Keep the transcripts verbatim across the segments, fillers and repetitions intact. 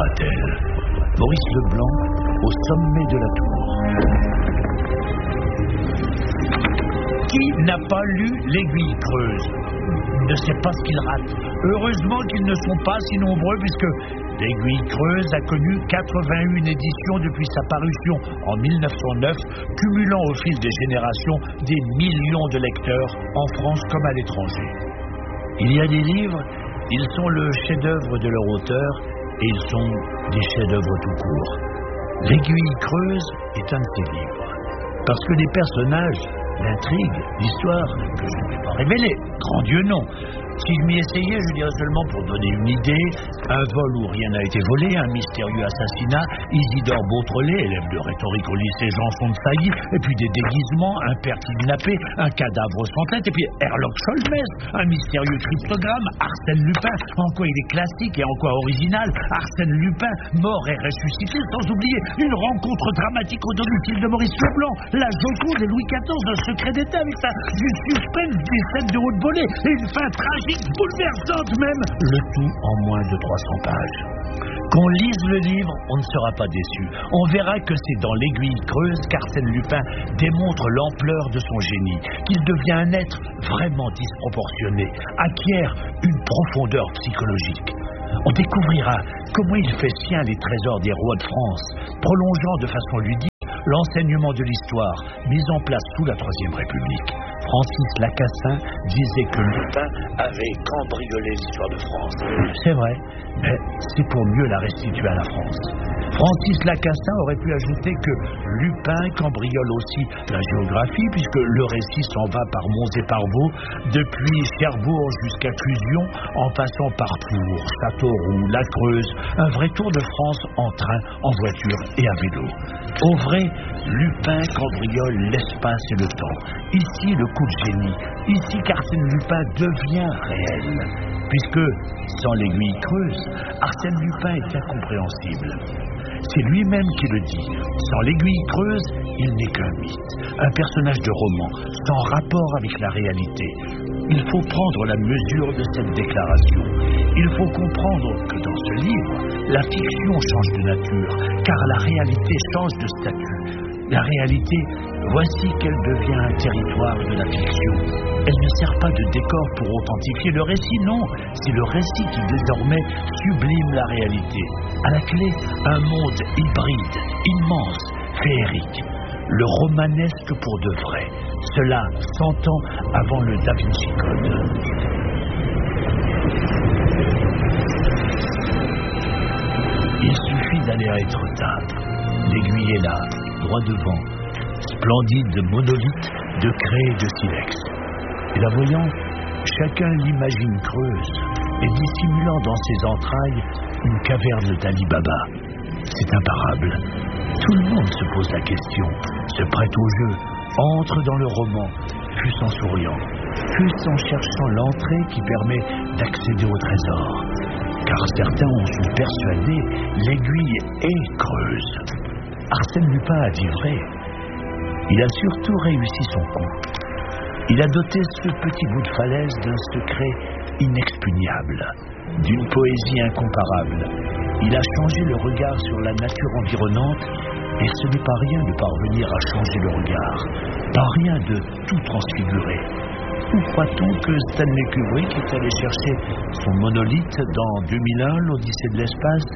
Vatel. Maurice Leblanc au sommet de la tour. Qui n'a pas lu l'Aiguille creuse ne sait pas ce qu'il rate. Heureusement qu'ils ne sont pas si nombreux, puisque l'Aiguille creuse a connu quatre-vingt-un éditions depuis sa parution en mille neuf cent neuf, cumulant au fil des générations des millions de lecteurs en France comme à l'étranger. Il y a des livres, ils sont le chef-d'œuvre de leur auteur et ils sont des chefs-d'œuvre tout court. L'Aiguille creuse est un de ces livres, parce que les personnages, l'intrigue, l'histoire, que je ne vais pas révéler, grand Dieu non. Si je m'y essayais, je dirais seulement pour donner une idée, un vol où rien n'a été volé, un mystérieux assassinat, Isidore Beautrelet, élève de rhétorique au lycée Janson de Sailly, et puis des déguisements, un père kidnappé, un cadavre sans tête, et puis Herlock Sholmès, un mystérieux cryptogramme, Arsène Lupin, en quoi il est classique et en quoi original, Arsène Lupin, mort et ressuscité, sans oublier une rencontre dramatique au domicile de Maurice Leblanc, la Joconde et Louis quatorze, un secret d'État avec sa du suspense, des scènes de haute volée et une fin tragique, bouleversante même, le tout en moins de trois cents pages. Qu'on lise le livre, on ne sera pas déçu. On verra que c'est dans l'Aiguille creuse qu'Arsène Lupin démontre l'ampleur de son génie, qu'il devient un être vraiment disproportionné, acquiert une profondeur psychologique. On découvrira comment il fait sien les trésors des rois de France, prolongeant de façon ludique l'enseignement de l'histoire mis en place sous la Troisième République. Francis Lacassin disait que Lupin avait cambriolé l'histoire de France. C'est vrai, mais c'est pour mieux la restituer à la France. Francis Lacassin aurait pu ajouter que Lupin cambriole aussi la géographie, puisque le récit s'en va par monts et par vaux, depuis Cherbourg jusqu'à Clusion, en passant par Tours, Châteauroux, La Creuse, un vrai tour de France en train, en voiture et à vélo. Au vrai, Lupin cambriole l'espace et le temps. Ici, le coup de génie. Ici, qu'Arsène Lupin devient réel. Puisque, sans l'Aiguille creuse, Arsène Lupin est incompréhensible. C'est lui-même qui le dit. Sans l'Aiguille creuse, il n'est qu'un mythe, un personnage de roman, sans rapport avec la réalité. Il faut prendre la mesure de cette déclaration. Il faut comprendre que dans ce livre, la fiction change de nature, car la réalité change de statut. La réalité, voici qu'elle devient un territoire de la fiction. Elle ne sert pas de décor pour authentifier le récit, non. C'est le récit qui désormais sublime la réalité. À la clé, un monde hybride, immense, féerique. Le romanesque pour de vrai. Cela cent ans avant le Da Vinci Code. Il suffit d'aller à Étretat. L'aiguille est là, droit devant, splendide monolithe de craie et de silex. Et la voyant, chacun l'imagine creuse et dissimulant dans ses entrailles une caverne d'Ali Baba. C'est imparable. Tout le monde se pose la question, se prête au jeu, entre dans le roman, fût-ce en souriant, fût-ce en cherchant l'entrée qui permet d'accéder au trésor. Car certains en sont persuadés, l'aiguille est creuse. Arsène Lupin a dit vrai. Il a surtout réussi son coup. Il a doté ce petit bout de falaise d'un secret inexpugnable, d'une poésie incomparable. Il a changé le regard sur la nature environnante, et ce n'est pas rien de parvenir à changer le regard, pas rien de tout transfigurer. Ou croit-on que Stanley Kubrick est allé chercher son monolithe dans deux mille un, l'Odyssée de l'espace?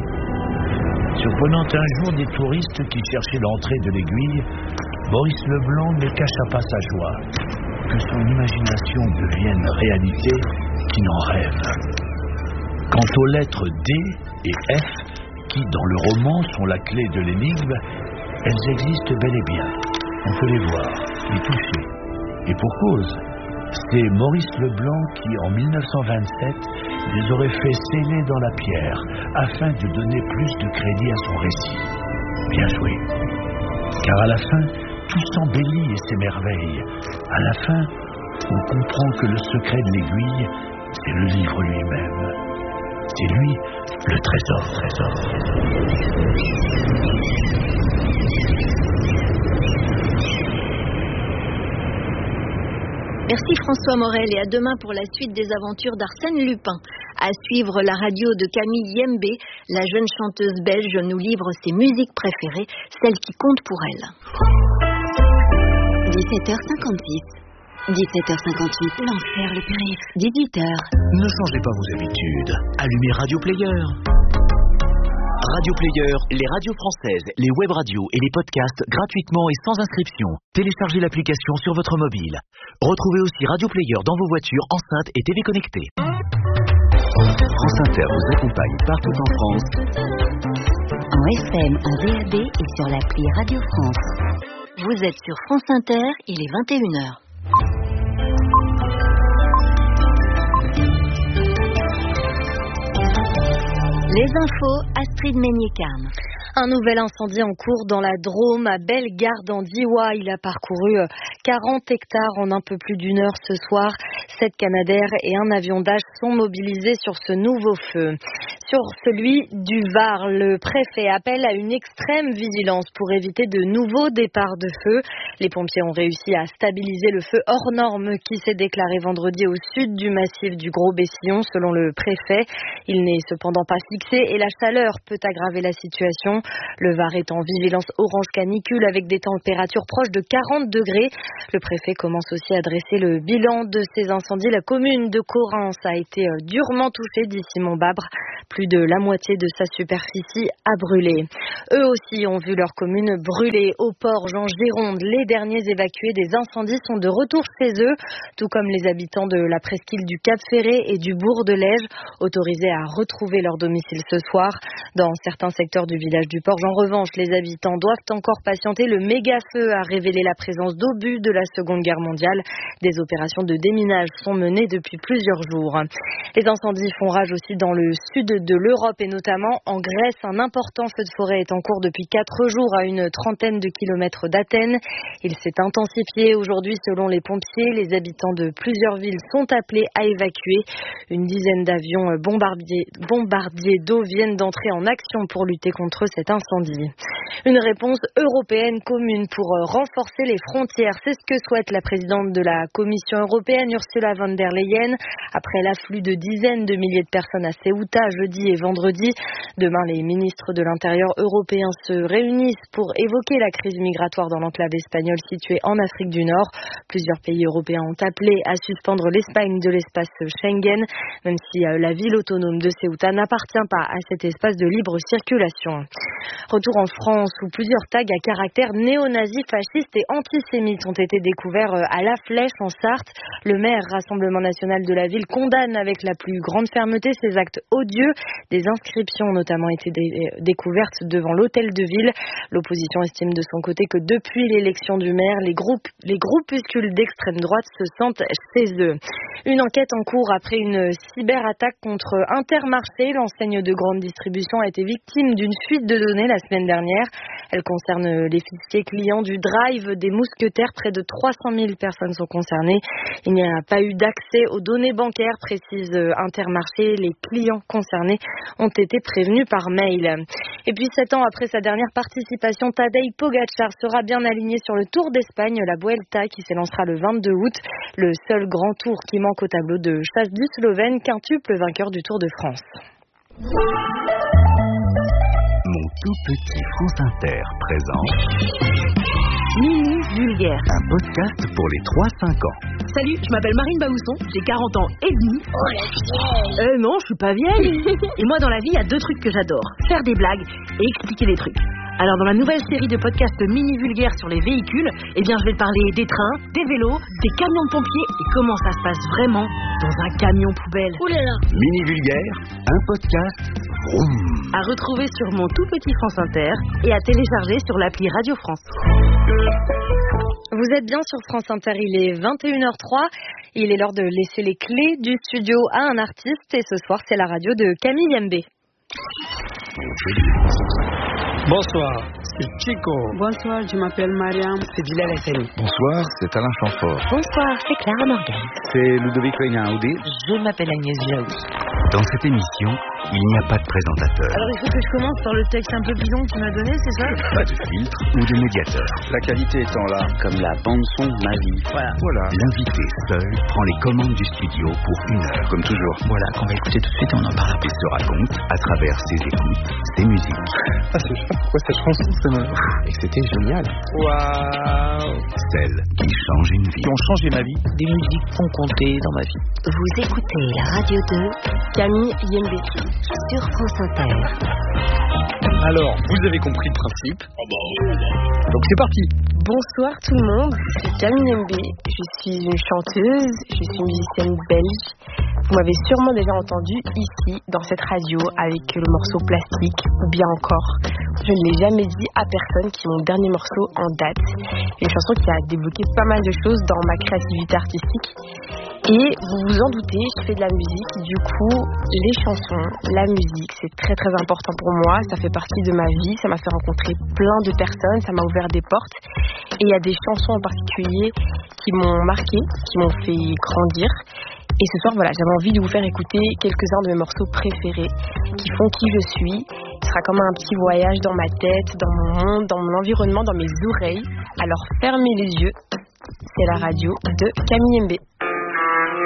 Surprenant un jour des touristes qui cherchaient l'entrée de l'aiguille, Maurice Leblanc ne cacha pas sa joie que son imagination devienne réalité qui n'en rêve. Quant aux lettres D et F, qui dans le roman sont la clé de l'énigme, elles existent bel et bien. On peut les voir, les toucher. Et pour cause, c'est Maurice Leblanc qui, en mille neuf cent vingt-sept, les aurait fait sceller dans la pierre afin de donner plus de crédit à son récit. Bien joué. Car à la fin, tout s'embellit et s'émerveille. À la fin, on comprend que le secret de l'aiguille, c'est le livre lui-même. C'est lui, le trésor, trésor. Merci François Morel et à demain pour la suite des aventures d'Arsène Lupin. À suivre, la radio de Camille Yembe, la jeune chanteuse belge nous livre ses musiques préférées, celles qui comptent pour elle. dix-sept heures cinquante-six. dix-sept heures cinquante-huit, l'enfer, le périph', dix-huit heures. Ne changez pas vos habitudes. Allumez Radio Player. Radio Player, les radios françaises, les web radios et les podcasts gratuitement et sans inscription. Téléchargez l'application sur votre mobile. Retrouvez aussi Radio Player dans vos voitures, enceintes et télé connectées. France Inter vous accompagne partout en France. En F M, en D A B et sur l'appli Radio France. Vous êtes sur France Inter, il est vingt et une heures. Les infos, Astrid Meignet-Carme. Un nouvel incendie en cours dans la Drôme, à Bellegarde en Diois. Il a parcouru quarante hectares en un peu plus d'une heure ce soir. Sept Canadair et un avion Dash sont mobilisés sur ce nouveau feu. Sur celui du Var, le préfet appelle à une extrême vigilance pour éviter de nouveaux départs de feu. Les pompiers ont réussi à stabiliser le feu hors norme qui s'est déclaré vendredi au sud du massif du Gros-Bessillon, selon le préfet. Il n'est cependant pas fixé et la chaleur peut aggraver la situation. Le Var est en vigilance orange canicule avec des températures proches de quarante degrés. Le préfet commence aussi à dresser le bilan de ces incendies. La commune de Correns a été durement touchée, dit Simon Babre. Plus de la moitié de sa superficie a brûlé. Eux aussi ont vu leur commune brûler. Au Porge, en Gironde, les derniers évacués des incendies sont de retour chez eux, tout comme les habitants de la presqu'île du Cap-Ferré et du bourg de Lège, autorisés à retrouver leur domicile ce soir. Dans certains secteurs du village du Porge, en revanche, les habitants doivent encore patienter. Le méga-feu a révélé la présence d'obus de la Seconde Guerre mondiale. Des opérations de déminage sont menées depuis plusieurs jours. Les incendies font rage aussi dans le sud de l'Europe et notamment en Grèce. Un important feu de forêt est en cours depuis quatre jours à une trentaine de kilomètres d'Athènes. Il s'est intensifié aujourd'hui selon les pompiers. Les habitants de plusieurs villes sont appelés à évacuer. Une dizaine d'avions bombardiers, bombardiers d'eau viennent d'entrer en action pour lutter contre cet incendie. Une réponse européenne commune pour renforcer les frontières. C'est ce que souhaite la présidente de la Commission européenne, Ursula von der Leyen, après l'afflux de dizaines de milliers de personnes à Ceuta jeudi et vendredi. Demain, les ministres de l'Intérieur européens se réunissent pour évoquer la crise migratoire dans l'enclave espagnole située en Afrique du Nord. Plusieurs pays européens ont appelé à suspendre l'Espagne de l'espace Schengen, même si la ville autonome de Ceuta n'appartient pas à cet espace de libre circulation. Retour en France où plusieurs tags à caractère néo-nazi, fasciste et antisémite ont été découverts à La Flèche en Sarthe. Le maire Rassemblement national de la ville condamne avec la plus grande fermeté ces actes odieux. Des inscriptions ont notamment été dé- découvertes devant l'hôtel de ville. L'opposition estime de son côté que depuis l'élection du maire, les, groupes, les groupuscules d'extrême droite se sentent chez eux. Une enquête en cours après une cyberattaque contre Intermarché. L'enseigne de grande distribution a été victime d'une fuite de données la semaine dernière. Elle concerne les fichiers clients du Drive des Mousquetaires. Près de trois cent mille personnes sont concernées. Il n'y a pas eu d'accès aux données bancaires, précise Intermarché. Les clients concernés ont été prévenus par mail. Et puis, sept ans après sa dernière participation, Tadej Pogačar sera bien aligné sur le Tour d'Espagne, la Vuelta, qui s'élancera le vingt-deux août. Le seul grand tour qui manque au tableau de chasse du Slovène, quintuple vainqueur du Tour de France. Mon tout petit France Inter présente Mini Vulgaire, un podcast pour les trois cinq ans. Salut, je m'appelle Marine Baousson, j'ai quarante ans et demi. Oh la vieille. Euh non, je suis pas vieille. Et moi dans la vie, il y a deux trucs que j'adore, faire des blagues et expliquer des trucs. Alors dans la nouvelle série de podcasts mini vulgaires sur les véhicules, eh bien je vais te parler des trains, des vélos, des camions de pompiers et comment ça se passe vraiment dans un camion poubelle. Ouh là là. Mini Vulgaire, un podcast vroom. À retrouver sur mon tout petit France Inter et à télécharger sur l'appli Radio France. Vous êtes bien sur France Inter, il est vingt et une heures zéro trois. Il est l'heure de laisser les clés du studio à un artiste et ce soir c'est la radio de Camille Yembe. Bonsoir, c'est Chico. Bonsoir, je m'appelle Mariam. C'est Bilal Hassani. Bonsoir, c'est Alain Chamfort. Bonsoir, c'est Clara Morgan. C'est Ludovic Einaudi. Je m'appelle Agnès Jaoui. Dans cette émission, Il n'y a pas de présentateur. Alors il faut que je commence par le texte un peu bidon que tu m'as donné, c'est ça? Pas de filtre ou de médiateur. La qualité étant là, comme la bande-son de ma vie. Voilà. Voilà. L'invité seul prend les commandes du studio pour une heure. Comme toujours. Voilà, qu'on va écouter tout de suite, on en parle. Et se raconte à travers ses écoutes, ses musiques. Ah, c'est ça, pourquoi cette chanson, c'est mal. Et c'était génial. Waouh. Celle qui change une vie. Qui ont changé ma vie. Des musiques ont compté dans ma vie. Vous écoutez la Radio deux, Camille Yembe. sur France Inter. Alors, vous avez compris le principe. Donc c'est parti. Bonsoir tout le monde, c'est Camille Yembe. Je suis une chanteuse, je suis musicienne belge. Vous m'avez sûrement déjà entendu ici, dans cette radio, avec le morceau Plastique, ou bien encore, je ne l'ai jamais dit à personne, qui est mon dernier morceau en date. Une chanson qui a débloqué pas mal de choses dans ma créativité artistique. Et vous vous en doutez, je fais de la musique, du coup, les chansons, la musique, c'est très très important pour moi, ça fait partie de ma vie, ça m'a fait rencontrer plein de personnes, ça m'a ouvert des portes. Et il y a des chansons en particulier qui m'ont marqué, qui m'ont fait grandir. Et ce soir, voilà, j'avais envie de vous faire écouter quelques-uns de mes morceaux préférés qui font qui je suis. Ce sera comme un petit voyage dans ma tête, dans mon monde, dans mon environnement, dans mes oreilles. Alors fermez les yeux, c'est la radio de Camille Yembe.